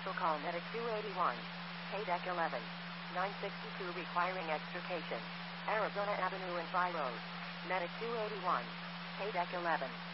Special call Medic 281. Paydeck 11. 962 requiring extrication. Arizona Avenue and Fry Road. Medic 281. Paydeck 11.